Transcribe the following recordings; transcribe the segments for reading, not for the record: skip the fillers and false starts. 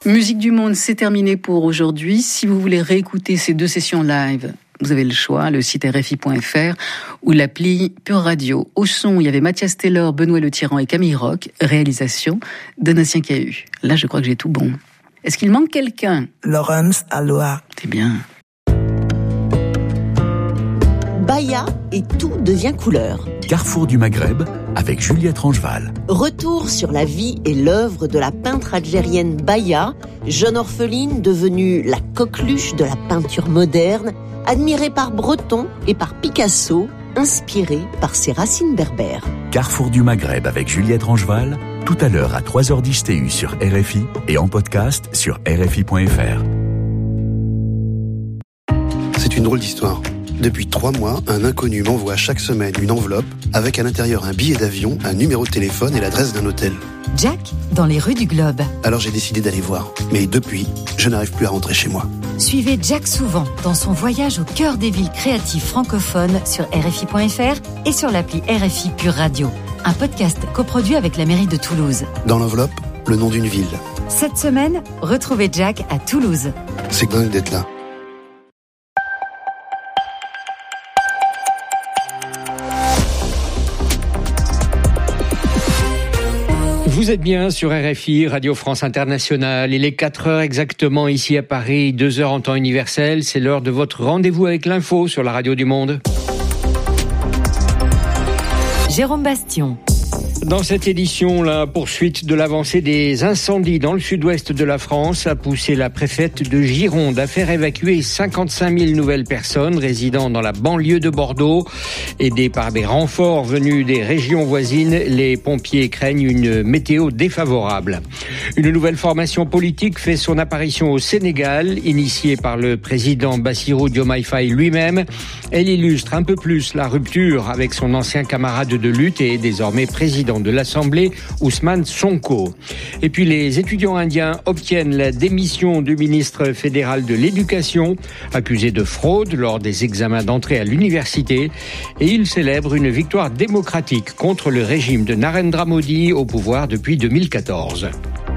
Musique du Monde, c'est terminé pour aujourd'hui. Si vous voulez réécouter ces 2 sessions live, vous avez le choix, le site RFI.fr ou l'appli Pure Radio. Au son, il y avait Mathias Taylor, Benoît Le Tyran et Camille Roch. Réalisation, Donatien Cahu. Là, je crois que j'ai tout bon. Est-ce qu'il manque quelqu'un ? Laurence Aloha. C'est bien. Bahia et tout devient couleur. Carrefour du Maghreb avec Juliette Rangeval. Retour sur la vie et l'œuvre de la peintre algérienne Bahia, jeune orpheline devenue la coqueluche de la peinture moderne, admirée par Breton et par Picasso, inspirée par ses racines berbères. Carrefour du Maghreb avec Juliette Rangeval, tout à l'heure à 3h10 TU sur RFI et en podcast sur RFI.fr. C'est une drôle d'histoire. Depuis 3 mois, un inconnu m'envoie chaque semaine une enveloppe avec à l'intérieur un billet d'avion, un numéro de téléphone et l'adresse d'un hôtel. Jack, dans les rues du Globe. Alors j'ai décidé d'aller voir. Mais depuis, je n'arrive plus à rentrer chez moi. Suivez Jack souvent dans son voyage au cœur des villes créatives francophones sur RFI.fr et sur l'appli RFI Pure Radio. Un podcast coproduit avec la mairie de Toulouse. Dans l'enveloppe, le nom d'une ville. Cette semaine, retrouvez Jack à Toulouse. C'est dingue d'être là. Vous êtes bien sur RFI, Radio France Internationale. Il est 4h exactement ici à Paris, 2h en temps universel. C'est l'heure de votre rendez-vous avec l'info sur la Radio du Monde. Jérôme Bastion. Dans cette édition, la poursuite de l'avancée des incendies dans le sud-ouest de la France a poussé la préfète de Gironde à faire évacuer 55 000 nouvelles personnes résidant dans la banlieue de Bordeaux. Aidés par des renforts venus des régions voisines, les pompiers craignent une météo défavorable. Une nouvelle formation politique fait son apparition au Sénégal, initiée par le président Bassirou Diomaye Faye lui-même. Elle illustre un peu plus la rupture avec son ancien camarade de lutte et désormais président de l'Assemblée, Ousmane Sonko. Et puis les étudiants indiens obtiennent la démission du ministre fédéral de l'Éducation, accusé de fraude lors des examens d'entrée à l'université, et ils célèbrent une victoire démocratique contre le régime de Narendra Modi au pouvoir depuis 2014.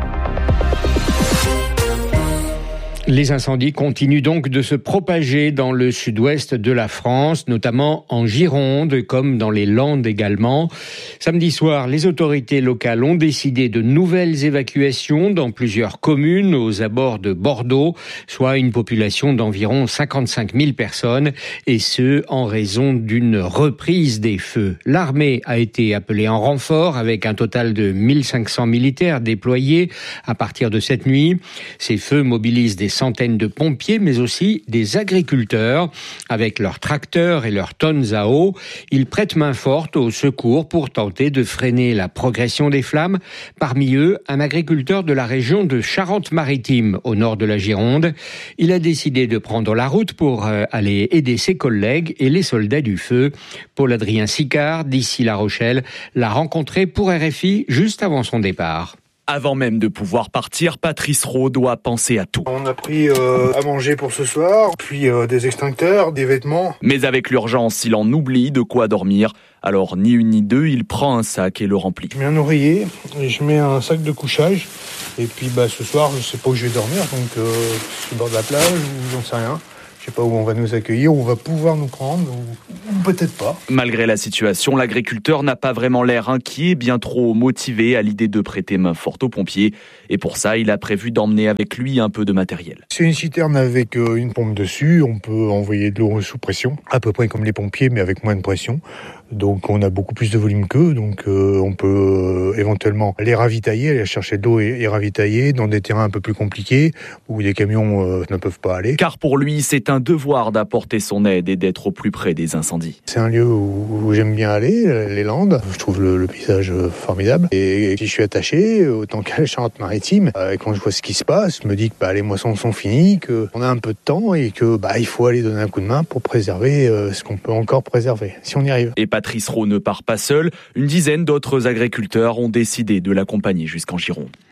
Les incendies continuent donc de se propager dans le sud-ouest de la France, notamment en Gironde, comme dans les Landes également. Samedi soir, les autorités locales ont décidé de nouvelles évacuations dans plusieurs communes aux abords de Bordeaux, soit une population d'environ 55 000 personnes, et ce, en raison d'une reprise des feux. L'armée a été appelée en renfort avec un total de 1500 militaires déployés à partir de cette nuit. Ces feux mobilisent des centaines de pompiers, mais aussi des agriculteurs. Avec leurs tracteurs et leurs tonnes à eau, ils prêtent main forte au secours pour tenter de freiner la progression des flammes. Parmi eux, un agriculteur de la région de Charente-Maritime, au nord de la Gironde. Il a décidé de prendre la route pour aller aider ses collègues et les soldats du feu. Paul-Adrien Sicard, d'ici La Rochelle, l'a rencontré pour RFI juste avant son départ. Avant même de pouvoir partir, Patrice Roux doit penser à tout. On a pris à manger pour ce soir, puis des extincteurs, des vêtements. Mais avec l'urgence, il en oublie de quoi dormir. Alors, ni une ni deux, il prend un sac et le remplit. Je mets un oreiller, et je mets un sac de couchage. Et puis ce soir, je sais pas où je vais dormir, donc sur le bord de la plage, ou j'en sais rien. Je sais pas où on va nous accueillir, où on va pouvoir nous prendre, ou peut-être pas. Malgré la situation, l'agriculteur n'a pas vraiment l'air inquiet, bien trop motivé à l'idée de prêter main forte aux pompiers. Et pour ça, il a prévu d'emmener avec lui un peu de matériel. C'est une citerne avec une pompe dessus. On peut envoyer de l'eau sous pression, à peu près comme les pompiers, mais avec moins de pression. Donc on a beaucoup plus de volume qu'eux, donc on peut éventuellement les ravitailler, aller chercher de l'eau et ravitailler dans des terrains un peu plus compliqués où les camions ne peuvent pas aller. Car pour lui, c'est un devoir d'apporter son aide et d'être au plus près des incendies. C'est un lieu où j'aime bien aller, les Landes. Je trouve le paysage formidable. Et si je suis attaché, autant qu'à la Charente-Maritime, quand je vois ce qui se passe, je me dis que les moissons sont finies, qu'on a un peu de temps et que il faut aller donner un coup de main pour préserver ce qu'on peut encore préserver, si on y arrive. Et Patrice Roux ne part pas seul. Une dizaine d'autres agriculteurs ont décidé de l'accompagner jusqu'en Gironde.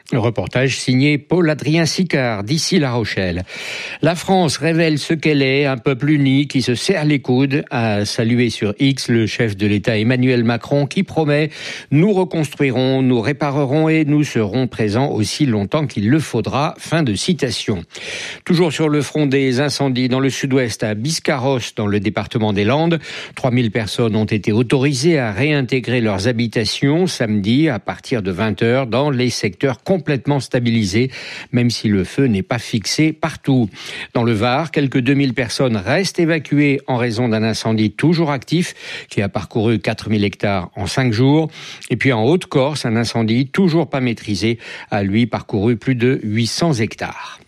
Le reportage signé Paul-Adrien Sicard, d'ici La Rochelle. La France révèle ce qu'elle est, un peuple uni qui se serre les coudes, a salué sur X le chef de l'État Emmanuel Macron qui promet « Nous reconstruirons, nous réparerons et nous serons présents aussi longtemps qu'il le faudra ». Fin de citation. Toujours sur le front des incendies dans le sud-ouest à Biscarrosse, dans le département des Landes, 3000 personnes ont été autorisées à réintégrer leurs habitations samedi à partir de 20h dans les secteurs complètement stabilisés, même si le feu n'est pas fixé partout. Dans le Var, quelques 2000 personnes restent évacuées en raison d'un incendie toujours actif qui a parcouru 4000 hectares en 5 jours. Et puis en Haute-Corse, un incendie toujours pas maîtrisé a lui parcouru plus de 800 hectares.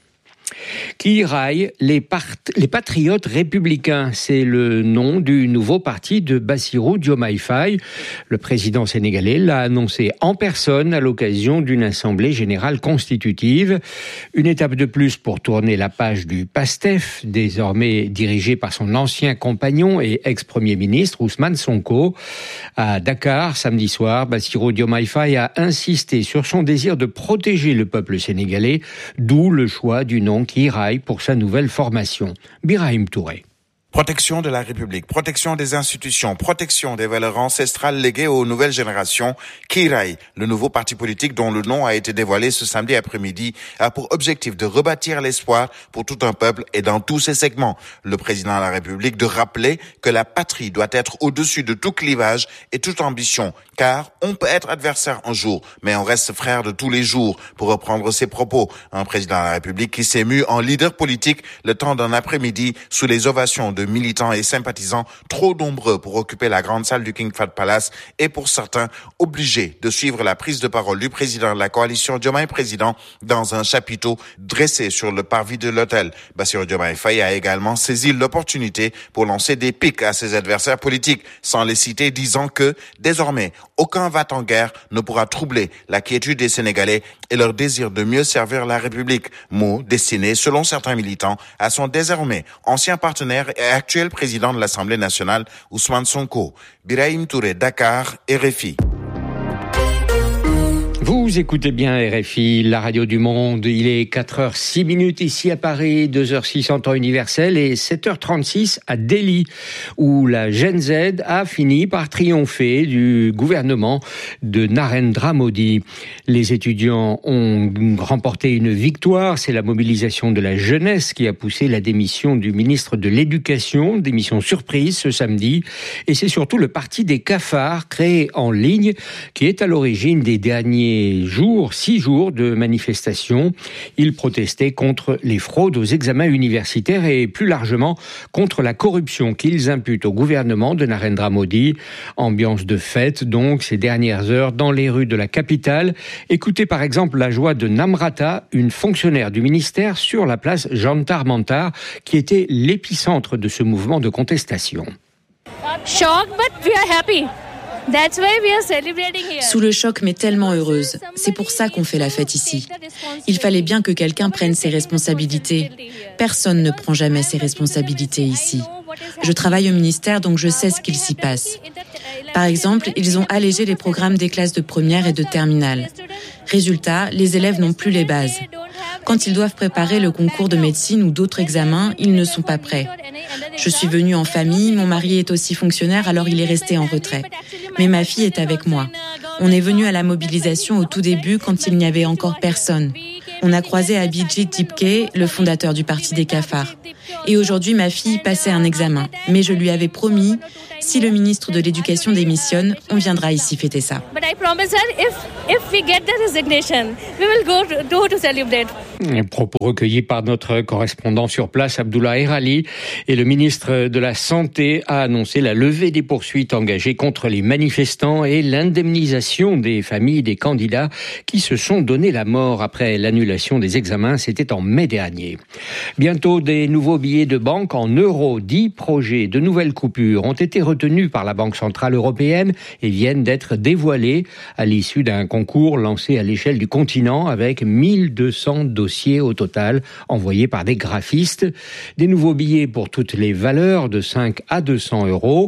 Qui raille les patriotes républicains, c'est le nom du nouveau parti de Bassirou Diomaye Faye. Le président sénégalais l'a annoncé en personne à l'occasion d'une assemblée générale constitutive. Une étape de plus pour tourner la page du PASTEF, désormais dirigé par son ancien compagnon et ex-premier ministre Ousmane Sonko. À Dakar, samedi soir, Bassirou Diomaye Faye a insisté sur son désir de protéger le peuple sénégalais, d'où le choix du nom qui raille pour sa nouvelle formation. Birahim Touré. Protection de la République, protection des institutions, protection des valeurs ancestrales léguées aux nouvelles générations. Kirai, le nouveau parti politique dont le nom a été dévoilé ce samedi après-midi, a pour objectif de rebâtir l'espoir pour tout un peuple et dans tous ses segments. Le président de la République de rappeler que la patrie doit être au-dessus de tout clivage et toute ambition, car on peut être adversaire un jour, mais on reste frère de tous les jours, pour reprendre ses propos. Un président de la République qui s'est mu en leader politique le temps d'un après-midi sous les ovations de militants et sympathisants trop nombreux pour occuper la grande salle du King Fahd Palace et pour certains obligés de suivre la prise de parole du président de la coalition Diomaye Président dans un chapiteau dressé sur le parvis de l'hôtel. Bassirou Diomaye Faye a également saisi l'opportunité pour lancer des pics à ses adversaires politiques, sans les citer, disant que désormais aucun va-t-en-guerre ne pourra troubler la quiétude des Sénégalais et leur désir de mieux servir la République. Mot destiné, selon certains militants, à son désormais ancien partenaire et actuel président de l'Assemblée nationale, Ousmane Sonko. Birahim Touré, Dakar, RFI. Vous écoutez bien RFI, la radio du monde. Il est 4h06 ici à Paris, 2h06 en temps universel et 7h36 à Delhi, où la Gen Z a fini par triompher du gouvernement de Narendra Modi. Les étudiants ont remporté une victoire. C'est la mobilisation de la jeunesse qui a poussé la démission du ministre de l'Éducation, démission surprise ce samedi. Et c'est surtout le parti des cafards, créé en ligne, qui est à l'origine des derniers 6 jours de manifestations. Ils protestaient contre les fraudes aux examens universitaires et plus largement contre la corruption qu'ils imputent au gouvernement de Narendra Modi. Ambiance de fête donc ces dernières heures dans les rues de la capitale. Écoutez par exemple la joie de Namrata, une fonctionnaire du ministère sur la place Jantar Mantar qui était l'épicentre de ce mouvement de contestation. Shock, but we are happy. That's why we are celebrating here. Sous le choc, mais tellement heureuse. C'est pour ça qu'on fait la fête ici. Il fallait bien que quelqu'un prenne ses responsabilités. Personne ne prend jamais ses responsabilités ici. Je travaille au ministère, donc je sais ce qu'il s'y passe. Par exemple, ils ont allégé les programmes des classes de première et de terminale. Résultat, les élèves n'ont plus les bases. Quand ils doivent préparer le concours de médecine ou d'autres examens, ils ne sont pas prêts. Je suis venue en famille, mon mari est aussi fonctionnaire, alors il est resté en retrait. Mais ma fille est avec moi. On est venu à la mobilisation au tout début quand il n'y avait encore personne. On a croisé Abhijit Dipke, le fondateur du Parti des cafards. Et aujourd'hui, ma fille passait un examen. Mais je lui avais promis, si le ministre de l'Éducation démissionne, on viendra ici fêter ça. But I promise her, if we get the resignation, we will go to celebrate. Propos recueillis par notre correspondant sur place, Abdullah Erali, et le ministre de la Santé a annoncé la levée des poursuites engagées contre les manifestants et l'indemnisation des familles des candidats qui se sont donné la mort après l'annulation des examens. C'était en mai dernier. Bientôt, des nouveaux billets de banque en euros. 10 projets de nouvelles coupures ont été retenus par la Banque centrale européenne et viennent d'être dévoilés à l'issue d'un concours lancé à l'échelle du continent avec 1200 dossiers au total envoyés par des graphistes. Des nouveaux billets pour toutes les valeurs de 5 à 200 euros.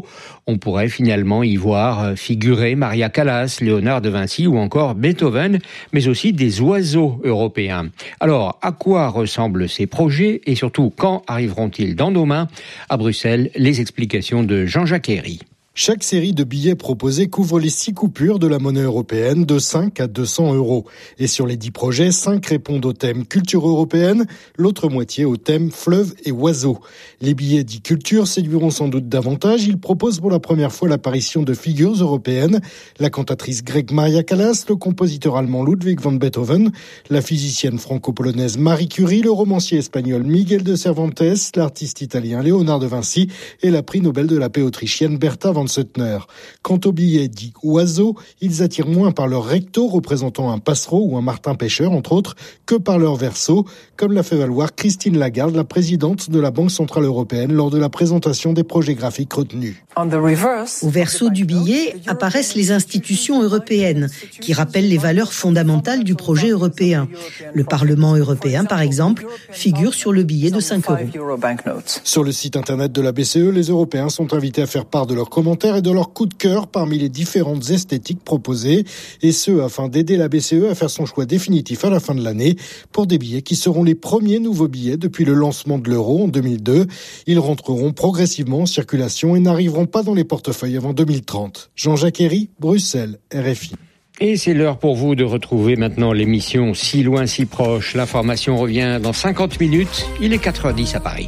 On pourrait finalement y voir figurer Maria Callas, Léonard de Vinci ou encore Beethoven, mais aussi des oiseaux européens. Alors, à quoi ressemblent ces projets et surtout quand arriveront-ils dans nos mains? À Bruxelles, les explications de Jean-Jacques Herry. Chaque série de billets proposés couvre les 6 coupures de la monnaie européenne de 5 à 200 €. Et sur les 10 projets, 5 répondent au thème culture européenne, l'autre moitié au thème fleuve et oiseaux. Les billets dits culture séduiront sans doute davantage. Ils proposent pour la première fois l'apparition de figures européennes. La cantatrice grecque Maria Callas, le compositeur allemand Ludwig van Beethoven, la physicienne franco-polonaise Marie Curie, le romancier espagnol Miguel de Cervantes, l'artiste italien Léonard de Vinci et la prix Nobel de la paix autrichienne Bertha von Suttner. Quant aux billets dits oiseaux, ils attirent moins par leur recto représentant un passereau ou un martin pêcheur, entre autres, que par leur verso, comme l'a fait valoir Christine Lagarde, la présidente de la Banque Centrale Européenne, lors de la présentation des projets graphiques retenus. Au verso du billet apparaissent les institutions européennes, qui rappellent les valeurs fondamentales du projet européen. Le Parlement européen, par exemple, figure sur le billet de 5 €. Sur le site internet de la BCE, les Européens sont invités à faire part de leurs commentaires et de leur coup de cœur parmi les différentes esthétiques proposées, et ce afin d'aider la BCE à faire son choix définitif à la fin de l'année pour des billets qui seront les premiers nouveaux billets depuis le lancement de l'euro en 2002. Ils rentreront progressivement en circulation et n'arriveront pas dans les portefeuilles avant 2030. Jean-Jacques Herry, Bruxelles, RFI. Et c'est l'heure pour vous de retrouver maintenant l'émission Si loin, si proche. L'information revient dans 50 minutes. Il est 4h10 à Paris.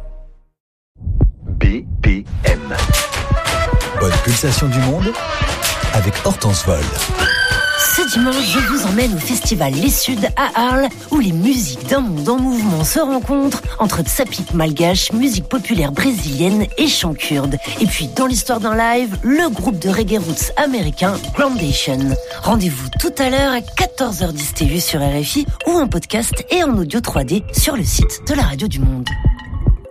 BPM. Bonne pulsation du monde avec Hortense Vol. Ce dimanche, je vous emmène au festival Les Suds à Arles, où les musiques d'un monde en mouvement se rencontrent entre tsapik malgache, musique populaire brésilienne et chant kurde. Et puis, dans l'histoire d'un live, le groupe de reggae roots américain Groundation. Rendez-vous tout à l'heure à 14h10 TV sur RFI ou en podcast et en audio 3D sur le site de la Radio du Monde.